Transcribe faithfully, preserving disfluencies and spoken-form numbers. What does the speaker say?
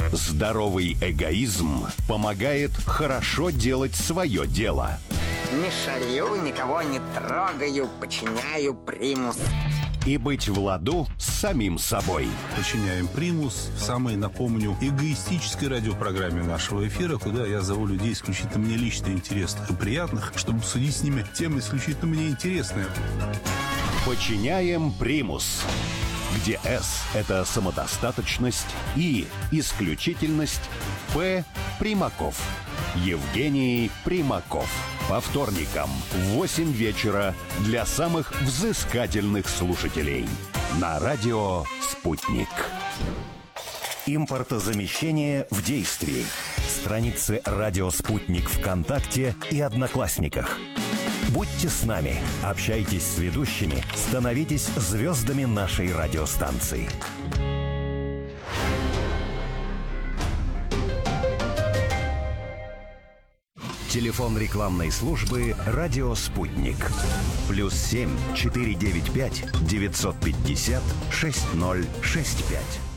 Здоровый эгоизм помогает хорошо делать свое дело. Не шалю, никого не трогаю, подчиняю примус. И быть в ладу с самим собой. Подчиняем примус в самой, напомню, эгоистической радиопрограмме нашего эфира, куда я зову людей исключительно мне лично интересных и приятных, чтобы обсудить с ними темы исключительно мне интересные. Подчиняем примус, где S – это самодостаточность, И – исключительность, П – Примаков. Евгений Примаков. По вторникам в восемь вечера для самых взыскательных слушателей. На радио «Спутник». Импортозамещение в действии. Страницы «Радио Спутник» ВКонтакте и Одноклассниках. Будьте с нами, общайтесь с ведущими, становитесь звездами нашей радиостанции. Телефон рекламной службы «Радио Спутник». Плюс семь четыре девять пять девятьсот пятьдесят шесть ноль шесть пять.